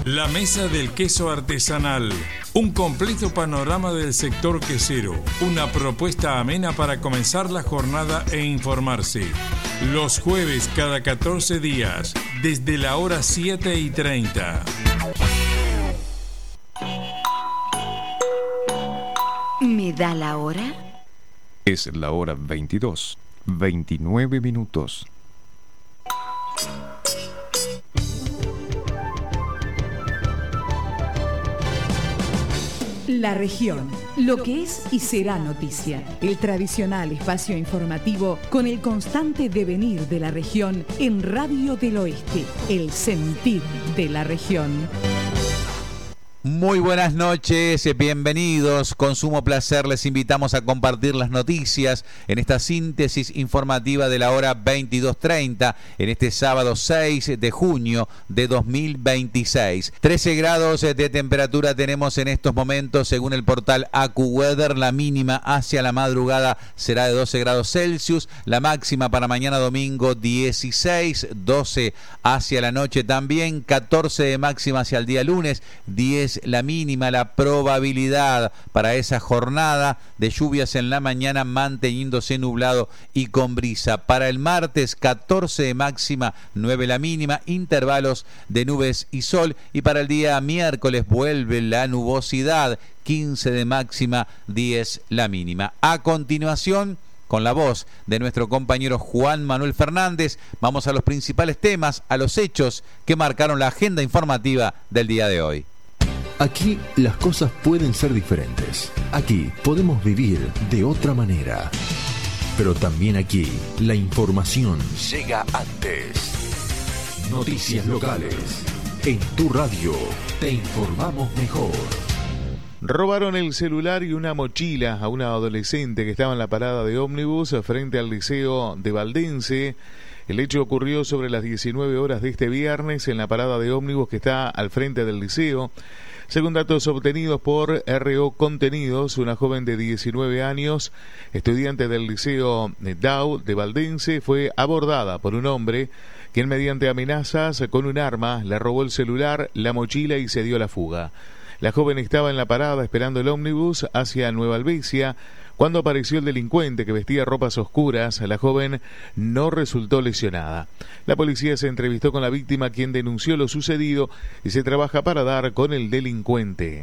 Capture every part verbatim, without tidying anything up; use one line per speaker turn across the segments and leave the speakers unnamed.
La Mesa del Queso Artesanal. Un completo panorama del sector quesero. Una propuesta amena para comenzar la jornada e informarse. Los jueves cada catorce días, desde la hora siete y treinta.
¿Me da la hora?
Es la hora veintidós, veintinueve minutos.
La región, lo que es y será noticia. El tradicional espacio informativo con el constante devenir de la región en Radio del Oeste, el sentir de la región.
Muy buenas noches, bienvenidos. Con sumo placer les invitamos a compartir las noticias en esta síntesis informativa de la hora veintidós treinta en este sábado seis de junio de dos mil veintiséis. trece grados de temperatura tenemos en estos momentos según el portal AccuWeather. La mínima hacia la madrugada será de doce grados Celsius, la máxima para mañana domingo dieciséis, doce hacia la noche también, catorce de máxima hacia el día lunes, diez la mínima. La probabilidad para esa jornada de lluvias en la mañana manteniéndose nublado y con brisa. Para el martes catorce de máxima, nueve la mínima, intervalos de nubes y sol. Y para el día miércoles vuelve la nubosidad, quince de máxima, diez la mínima. A continuación, con la voz de nuestro compañero Juan Manuel Fernández, vamos a los principales temas, a los hechos que marcaron la agenda informativa del día de hoy.
Aquí las cosas pueden ser diferentes. Aquí podemos vivir de otra manera. Pero también aquí la información llega antes. Noticias locales. En tu radio te informamos mejor.
Robaron el celular y una mochila a una adolescente que estaba en la parada de ómnibus frente al liceo de Valdense. El hecho ocurrió sobre las diecinueve horas de este viernes en la parada de ómnibus que está al frente del liceo. Según datos obtenidos por R O Contenidos, una joven de diecinueve años, estudiante del liceo D A U de Valdense, fue abordada por un hombre quien mediante amenazas con un arma le robó el celular, la mochila y se dio la fuga. La joven estaba en la parada esperando el ómnibus hacia Nueva Albesia cuando apareció el delincuente que vestía ropas oscuras. La joven no resultó lesionada. La policía se entrevistó con la víctima, quien denunció lo sucedido y se trabaja para dar con el delincuente.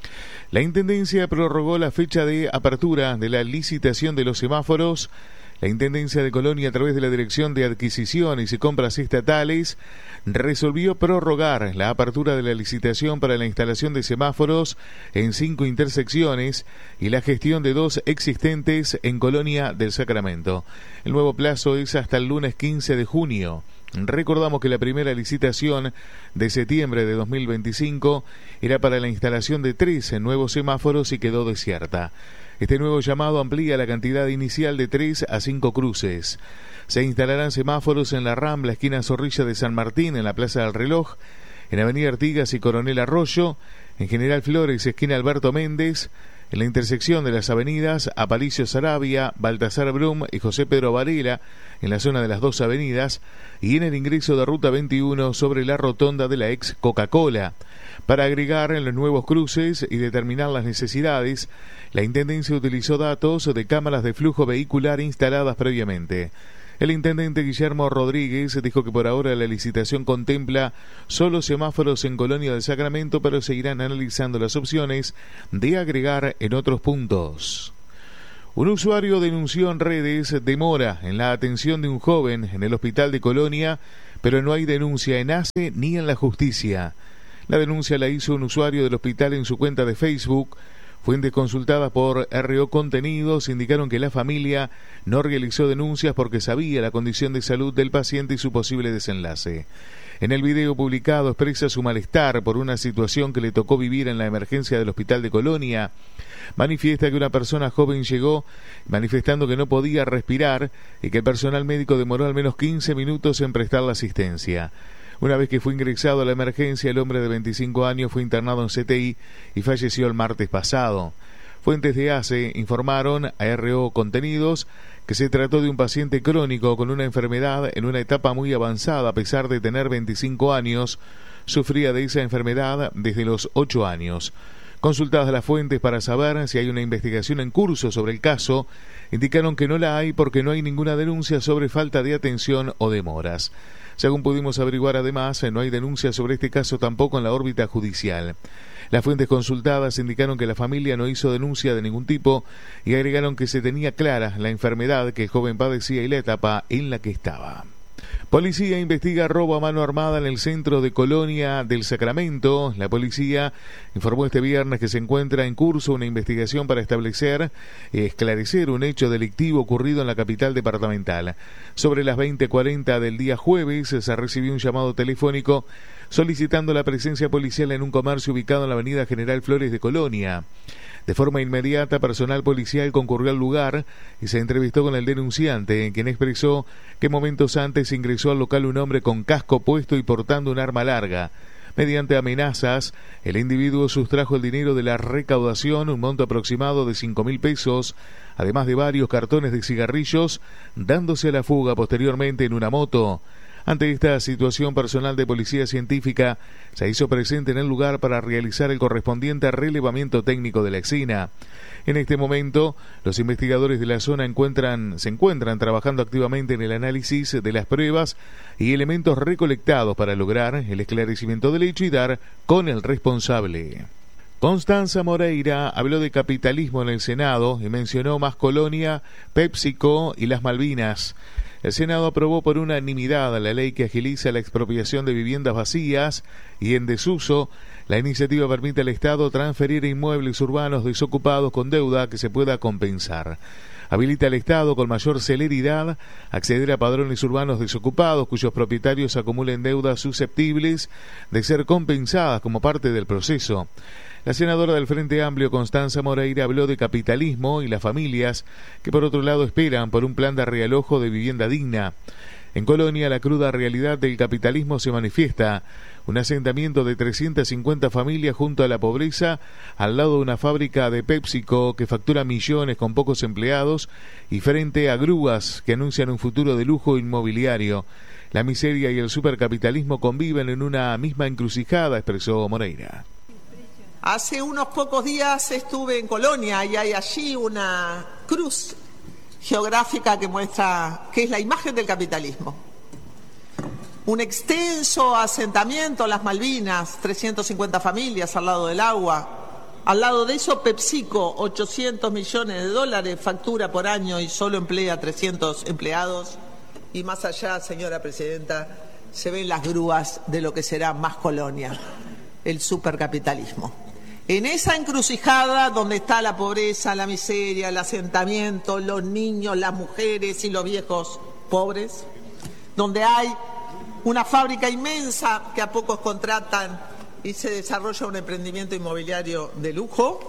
La Intendencia prorrogó la fecha de apertura de la licitación de los semáforos. La Intendencia de Colonia, a través de la Dirección de Adquisiciones y Compras Estatales, resolvió prorrogar la apertura de la licitación para la instalación de semáforos en cinco intersecciones y la gestión de dos existentes en Colonia del Sacramento. El nuevo plazo es hasta el lunes quince de junio. Recordamos que la primera licitación de septiembre de dos mil veinticinco era para la instalación de tres nuevos semáforos y quedó desierta. Este nuevo llamado amplía la cantidad inicial de tres a cinco cruces. Se instalarán semáforos en la Rambla, esquina Zorrilla de San Martín, en la Plaza del Reloj, en Avenida Artigas y Coronel Arroyo, en General Flores, esquina Alberto Méndez, en la intersección de las avenidas Aparicio Saravia, Baltasar Brum y José Pedro Varela, en la zona de las dos avenidas, y en el ingreso de Ruta veintiuno sobre la rotonda de la ex Coca-Cola. Para agregar en los nuevos cruces y determinar las necesidades, la Intendencia utilizó datos de cámaras de flujo vehicular instaladas previamente. El intendente Guillermo Rodríguez dijo que por ahora la licitación contempla solo semáforos en Colonia del Sacramento, pero seguirán analizando las opciones de agregar en otros puntos. Un usuario denunció en redes demora en la atención de un joven en el hospital de Colonia, pero no hay denuncia en A C E ni en la justicia. La denuncia la hizo un usuario del hospital en su cuenta de Facebook. Fuentes consultadas por R O Contenidos indicaron que la familia no realizó denuncias porque sabía la condición de salud del paciente y su posible desenlace. En el video publicado expresa su malestar por una situación que le tocó vivir en la emergencia del hospital de Colonia. Manifiesta que una persona joven llegó manifestando que no podía respirar y que el personal médico demoró al menos quince minutos en prestar la asistencia. Una vez que fue ingresado a la emergencia, el hombre de veinticinco años fue internado en C T I y falleció el martes pasado. Fuentes de A C E informaron a R O Contenidos que se trató de un paciente crónico con una enfermedad en una etapa muy avanzada a pesar de tener veinticinco años. Sufría de esa enfermedad desde los ocho años. Consultadas las fuentes para saber si hay una investigación en curso sobre el caso, indicaron que no la hay porque no hay ninguna denuncia sobre falta de atención o demoras. Según pudimos averiguar, además, no hay denuncia sobre este caso tampoco en la órbita judicial. Las fuentes consultadas indicaron que la familia no hizo denuncia de ningún tipo y agregaron que se tenía clara la enfermedad que el joven padecía y la etapa en la que estaba. Policía investiga robo a mano armada en el centro de Colonia del Sacramento. La policía informó este viernes que se encuentra en curso una investigación para establecer y esclarecer un hecho delictivo ocurrido en la capital departamental. Sobre las veinte cuarenta del día jueves se recibió un llamado telefónico solicitando la presencia policial en un comercio ubicado en la avenida General Flores de Colonia. De forma inmediata, personal policial concurrió al lugar y se entrevistó con el denunciante, quien expresó que momentos antes ingresó al local un hombre con casco puesto y portando un arma larga. Mediante amenazas, el individuo sustrajo el dinero de la recaudación, un monto aproximado de cinco mil pesos, además de varios cartones de cigarrillos, dándose a la fuga posteriormente en una moto. Ante esta situación, personal de policía científica se hizo presente en el lugar para realizar el correspondiente relevamiento técnico de la escena. En este momento, los investigadores de la zona encuentran, se encuentran trabajando activamente en el análisis de las pruebas y elementos recolectados para lograr el esclarecimiento del hecho y dar con el responsable. Constanza Moreira habló de capitalismo en el Senado y mencionó Más Colonia, PepsiCo y las Malvinas. El Senado aprobó por unanimidad la ley que agiliza la expropiación de viviendas vacías y en desuso. La iniciativa permite al Estado transferir inmuebles urbanos desocupados con deuda que se pueda compensar. Habilita al Estado con mayor celeridad acceder a padrones urbanos desocupados cuyos propietarios acumulen deudas susceptibles de ser compensadas como parte del proceso. La senadora del Frente Amplio, Constanza Moreira, habló de capitalismo y las familias que por otro lado esperan por un plan de realojo de vivienda digna. En Colonia, la cruda realidad del capitalismo se manifiesta. Un asentamiento de trescientas cincuenta familias junto a la pobreza, al lado de una fábrica de PepsiCo que factura millones con pocos empleados y frente a grúas que anuncian un futuro de lujo inmobiliario. La miseria y el supercapitalismo conviven en una misma encrucijada, expresó Moreira.
Hace unos pocos días estuve en Colonia y hay allí una cruz geográfica que muestra que es la imagen del capitalismo. Un extenso asentamiento, las Malvinas, trescientas cincuenta familias al lado del agua. Al lado de eso, PepsiCo, ochocientos millones de dólares, factura por año y solo emplea trescientos empleados. Y más allá, señora presidenta, se ven las grúas de lo que será Más Colonia, el supercapitalismo. En esa encrucijada donde está la pobreza, la miseria, el asentamiento, los niños, las mujeres y los viejos pobres, donde hay una fábrica inmensa que a pocos contratan y se desarrolla un emprendimiento inmobiliario de lujo,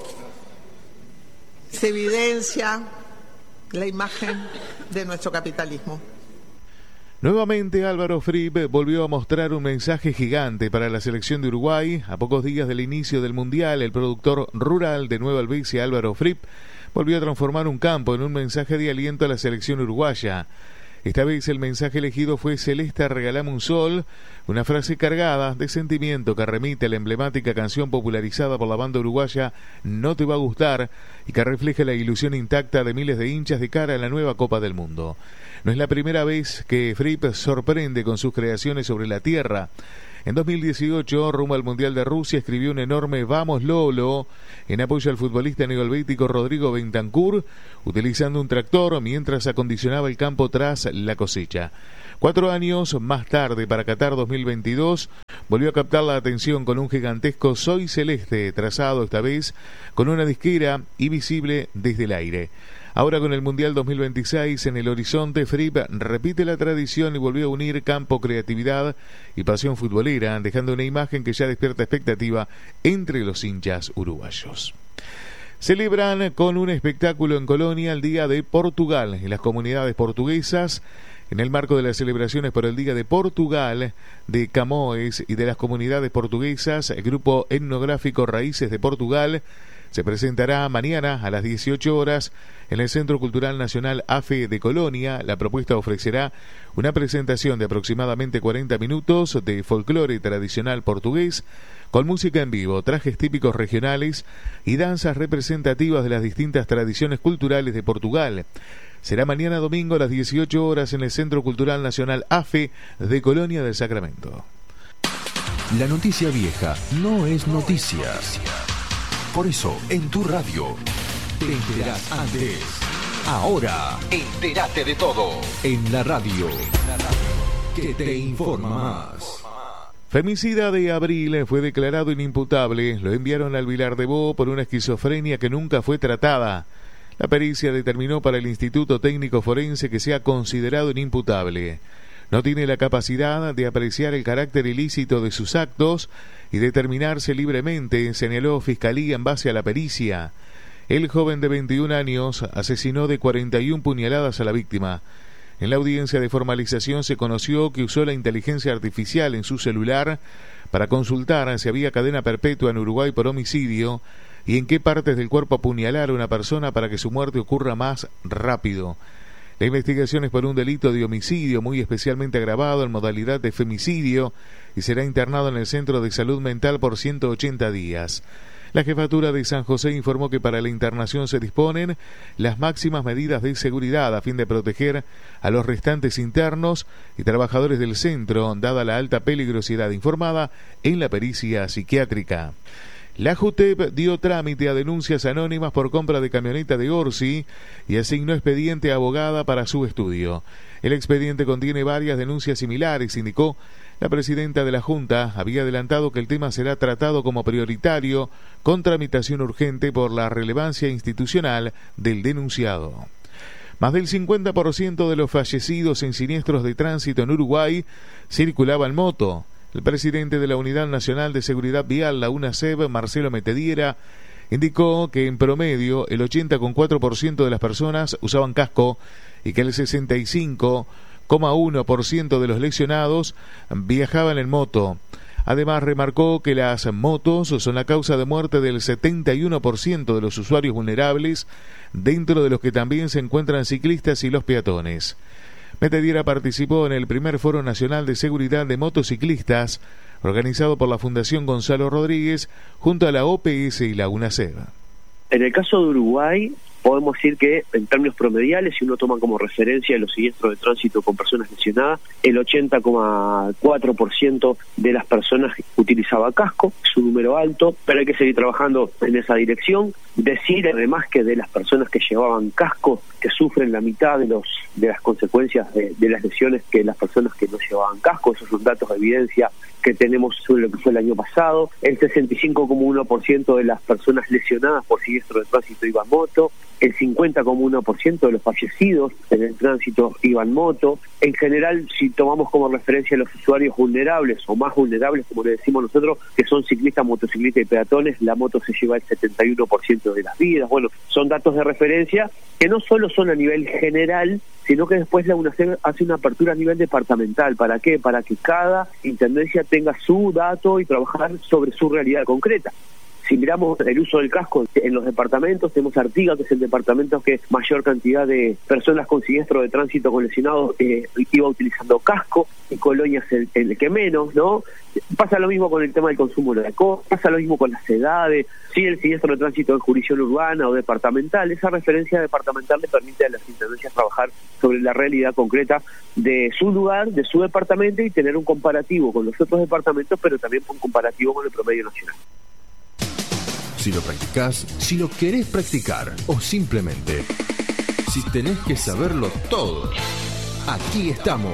se evidencia la imagen de nuestro capitalismo.
Nuevamente Álvaro Fripp volvió a mostrar un mensaje gigante para la selección de Uruguay. A pocos días del inicio del Mundial, el productor rural de Nueva Albesia, Álvaro Fripp, volvió a transformar un campo en un mensaje de aliento a la selección uruguaya. Esta vez el mensaje elegido fue Celeste, regalame un sol, una frase cargada de sentimiento que remite a la emblemática canción popularizada por la banda uruguaya No te va a gustar y que refleja la ilusión intacta de miles de hinchas de cara a la nueva Copa del Mundo. No es la primera vez que Fripp sorprende con sus creaciones sobre la tierra. En dos mil dieciocho, rumbo al Mundial de Rusia, escribió un enorme Vamos Lolo en apoyo al futbolista neohelvético Rodrigo Bentancur, utilizando un tractor mientras acondicionaba el campo tras la cosecha. Cuatro años más tarde, para Qatar dos mil veintidós, volvió a captar la atención con un gigantesco Soy Celeste, trazado esta vez con una disquera y visible desde el aire. Ahora con el Mundial dos mil veintiséis en el horizonte, Fripp repite la tradición y volvió a unir campo, creatividad y pasión futbolera, dejando una imagen que ya despierta expectativa entre los hinchas uruguayos. Celebran con un espectáculo en Colonia el Día de Portugal en las comunidades portuguesas. En el marco de las celebraciones por el Día de Portugal de Camões y de las comunidades portuguesas, el grupo etnográfico Raíces de Portugal se presentará mañana a las dieciocho horas en el Centro Cultural Nacional A F E de Colonia. La propuesta ofrecerá una presentación de aproximadamente cuarenta minutos de folclore tradicional portugués, con música en vivo, trajes típicos regionales y danzas representativas de las distintas tradiciones culturales de Portugal. Será mañana domingo a las dieciocho horas en el Centro Cultural Nacional A F E de Colonia del Sacramento.
La noticia vieja no es noticia. Por eso, en tu radio, te enterás antes. Ahora, entérate de todo. En la radio, que te informa más.
Femicida de Abril fue declarado inimputable. Lo enviaron al Vilar de Bo por una esquizofrenia que nunca fue tratada. La pericia determinó para el Instituto Técnico Forense que sea considerado inimputable. No tiene la capacidad de apreciar el carácter ilícito de sus actos y determinarse libremente, señaló Fiscalía en base a la pericia. El joven de veintiún años asesinó de cuarenta y una puñaladas a la víctima. En la audiencia de formalización se conoció que usó la inteligencia artificial en su celular para consultar si había cadena perpetua en Uruguay por homicidio y en qué partes del cuerpo apuñalar a una persona para que su muerte ocurra más rápido. La investigación es por un delito de homicidio muy especialmente agravado en modalidad de femicidio y será internado en el Centro de Salud Mental por ciento ochenta días. La jefatura de San José informó que para la internación se disponen las máximas medidas de seguridad a fin de proteger a los restantes internos y trabajadores del centro, dada la alta peligrosidad informada en la pericia psiquiátrica. La JUTEP dio trámite a denuncias anónimas por compra de camioneta de Orsi y asignó expediente a abogada para su estudio. El expediente contiene varias denuncias similares, indicó. La presidenta de la Junta había adelantado que el tema será tratado como prioritario con tramitación urgente por la relevancia institucional del denunciado. Más del cincuenta por ciento de los fallecidos en siniestros de tránsito en Uruguay circulaban en moto. El presidente de la Unidad Nacional de Seguridad Vial, la UNASEV, Marcelo Metediera, indicó que en promedio el ochenta coma cuatro por ciento de las personas usaban casco y que el sesenta y cinco coma uno por ciento de los lesionados viajaban en moto. Además, remarcó que las motos son la causa de muerte del setenta y uno por ciento de los usuarios vulnerables, dentro de los que también se encuentran ciclistas y los peatones. Metediera participó en el primer Foro Nacional de Seguridad de Motociclistas, organizado por la Fundación Gonzalo Rodríguez, junto a la O P S y la UNASEV.
En el caso de Uruguay, podemos decir que en términos promediales, si uno toma como referencia los siniestros de tránsito con personas lesionadas, el ochenta coma cuatro por ciento de las personas utilizaba casco, es un número alto, pero hay que seguir trabajando en esa dirección. Decir además que de las personas que llevaban casco, que sufren la mitad de los de las consecuencias de, de las lesiones que las personas que no llevaban casco, esos son datos de evidencia que tenemos sobre lo que fue el año pasado. El sesenta y cinco coma uno por ciento de las personas lesionadas por siniestro de tránsito iban en moto, el cincuenta coma uno por ciento de los fallecidos en el tránsito iban en moto. En general, si tomamos como referencia a los usuarios vulnerables o más vulnerables, como le decimos nosotros, que son ciclistas, motociclistas y peatones, la moto se lleva el setenta y uno por ciento de las vidas. Bueno, son datos de referencia que no solo son a nivel general, sino que después la UNASEV hace una apertura a nivel departamental. ¿Para qué? Para que cada intendencia tenga su dato y trabajar sobre su realidad concreta. Si miramos el uso del casco en los departamentos, tenemos Artigas, que es el departamento que mayor cantidad de personas con siniestro de tránsito con lesionados eh, iba utilizando casco, y Colonia es el, el que menos, ¿no? Pasa lo mismo con el tema del consumo de alcohol, pasa lo mismo con las edades, sí, el siniestro de tránsito en jurisdicción urbana o departamental. Esa referencia departamental le permite a las intendencias trabajar sobre la realidad concreta de su lugar, de su departamento, y tener un comparativo con los otros departamentos, pero también un comparativo con el promedio nacional.
Si lo practicás, si lo querés practicar o simplemente si tenés que saberlo todo, aquí estamos.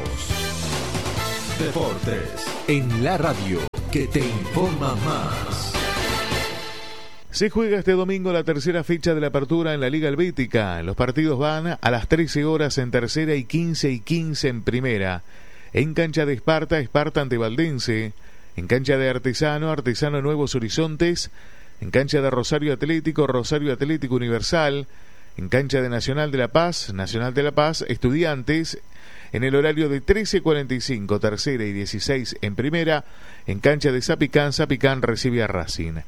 Deportes en la radio, que te informa más.
Se juega este domingo la tercera fecha de la apertura en la Liga Helvética. Los partidos van a las trece horas en tercera y quince y quince en primera. En cancha de Esparta, Esparta ante Valdense. En cancha de Artesano, Artesano Nuevos Horizontes. En cancha de Rosario Atlético, Rosario Atlético Universal. En cancha de Nacional de La Paz, Nacional de La Paz, Estudiantes. En el horario de trece cuarenta y cinco, tercera y dieciséis en primera. En cancha de Zapicán, Zapicán recibe a Racing.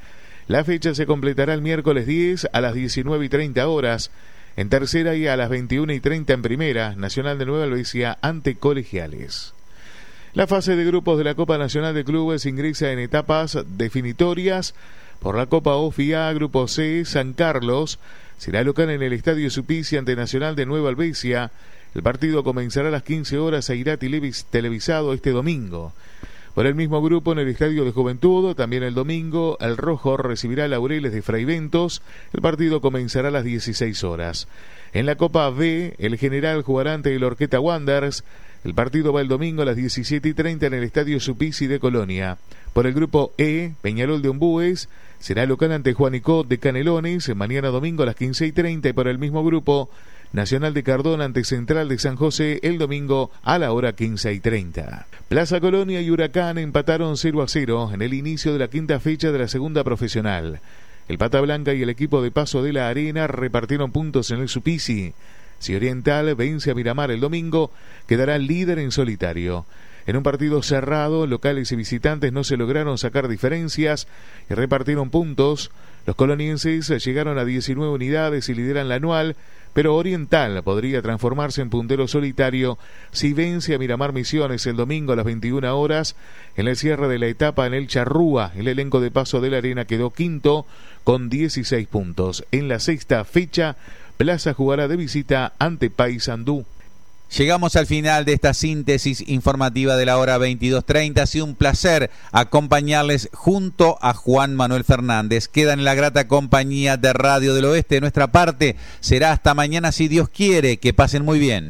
La fecha se completará el miércoles diez a las diecinueve y treinta horas. En tercera y a las veintiuna y treinta en primera, Nacional de Nueva Helvecia ante Colegiales. La fase de grupos de la Copa Nacional de Clubes ingresa en etapas definitorias. Por la Copa O F I A, Grupo C, San Carlos será local en el Estadio Suplicy ante Nacional de Nueva Helvecia. El partido comenzará a las quince horas e irá televisado este domingo. Por el mismo grupo, en el Estadio de Juventud, también el domingo, el Rojo recibirá a Laureles de Fraiventos. El partido comenzará a las dieciséis horas. En la Copa B, el General jugará ante el Orqueta Wanderers. El partido va el domingo a las diecisiete y treinta en el Estadio Suplicy de Colonia. Por el grupo E, Peñarol de Ombúes será local ante Juanico de Canelones, mañana domingo a las quince y treinta, y por el mismo grupo, Nacional de Cardona ante Central de San José el domingo a la hora quince y treinta. Plaza Colonia y Huracán empataron cero a cero en el inicio de la quinta fecha de la segunda profesional. El Pata Blanca y el equipo de Paso de la Arena repartieron puntos en el Suplicy. Si Oriental vence a Miramar el domingo, quedará líder en solitario. En un partido cerrado, locales y visitantes no se lograron sacar diferencias y repartieron puntos. Los colonienses llegaron a diecinueve unidades y lideran la anual, pero Oriental podría transformarse en puntero solitario si vence a Miramar Misiones el domingo a las veintiuna horas. En el cierre de la etapa en el Charrúa, el elenco de Paso de la Arena quedó quinto con dieciséis puntos. En la sexta fecha, Plaza jugará de visita ante Paysandú.
Llegamos al final de esta síntesis informativa de la hora veintidós treinta. Ha sido un placer acompañarles junto a Juan Manuel Fernández. Quedan en la grata compañía de Radio del Oeste. De nuestra parte será hasta mañana si Dios quiere. Que pasen muy bien.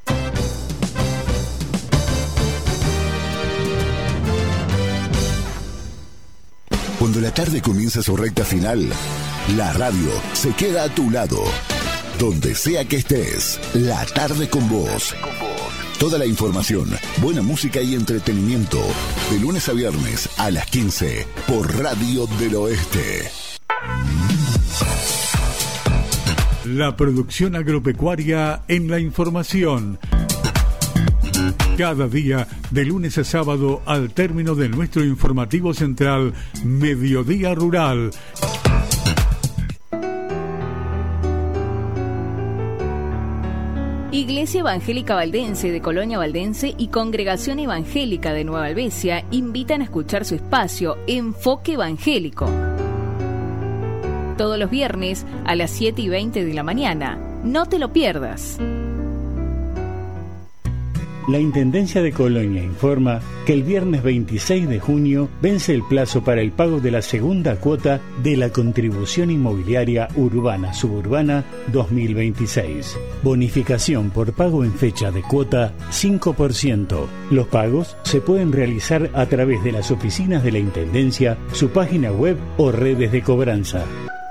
Cuando la tarde comienza su recta final, la radio se queda a tu lado. Donde sea que estés, la tarde con vos. Toda la información, buena música y entretenimiento. De lunes a viernes a las quince por Radio del Oeste.
La producción agropecuaria en la información. Cada día, de lunes a sábado, al término de nuestro informativo central, Mediodía Rural.
Iglesia Evangélica Valdense de Colonia Valdense y Congregación Evangélica de Nueva Helvecia invitan a escuchar su espacio Enfoque Evangélico. Todos los viernes a las siete y veinte de la mañana. No te lo pierdas.
La Intendencia de Colonia informa que el viernes veintiséis de junio vence el plazo para el pago de la segunda cuota de la Contribución Inmobiliaria Urbana Suburbana dos mil veintiséis. Bonificación por pago en fecha de cuota cinco por ciento. Los pagos se pueden realizar a través de las oficinas de la Intendencia, su página web o redes de cobranza.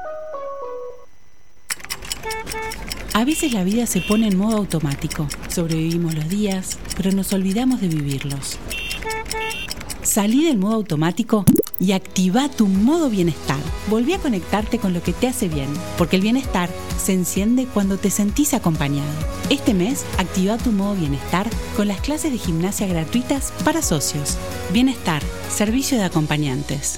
A veces la vida se pone en modo automático. Sobrevivimos los días, pero nos olvidamos de vivirlos. Salí del modo automático y activa tu modo bienestar. Volví a conectarte con lo que te hace bien, porque el bienestar se enciende cuando te sentís acompañado. Este mes, activa tu modo bienestar con las clases de gimnasia gratuitas para socios. Bienestar, servicio de acompañantes.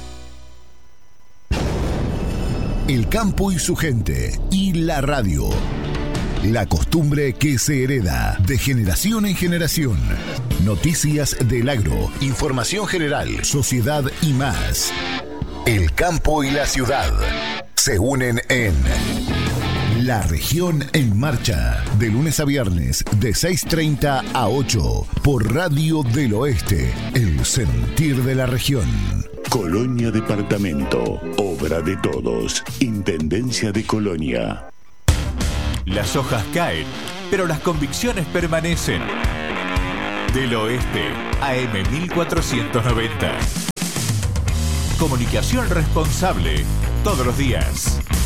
El campo y su gente, y la radio. La costumbre que se hereda de generación en generación. Noticias del agro, información general, sociedad y más. El campo y la ciudad se unen en La Región en Marcha, de lunes a viernes, de seis treinta a ocho, por Radio del Oeste, el sentir de la región.
Colonia Departamento, obra de todos, Intendencia de Colonia.
Las hojas caen, pero las convicciones permanecen. Del Oeste, A M mil cuatrocientos noventa. Comunicación responsable, todos los días.